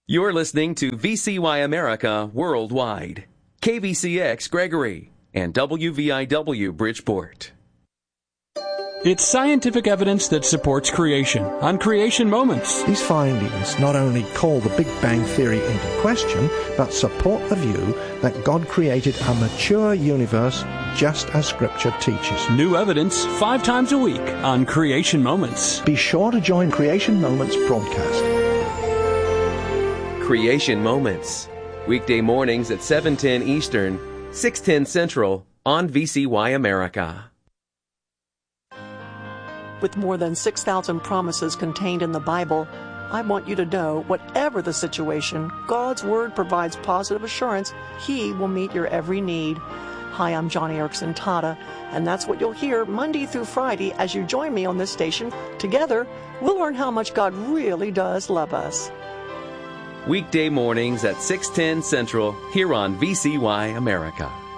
You're listening to VCY America Worldwide, KVCX Gregory, and WVIW Bridgeport. It's scientific evidence that supports creation on Creation Moments. These findings not only call the Big Bang Theory into question, but support the view that God created a mature universe just as Scripture teaches. New evidence 5 times a week on Creation Moments. Be sure to join Creation Moments broadcast. Creation Moments, weekday mornings at 7:10 Eastern, 6:10 Central on VCY America. With more than 6,000 promises contained in the Bible, I want you to know, whatever the situation, God's Word provides positive assurance He will meet your every need. Hi, I'm Johnny Erickson Tata, and that's what you'll hear Monday through Friday as you join me on this station. Together, we'll learn how much God really does love us. Weekday mornings at 6:10 Central here on VCY America.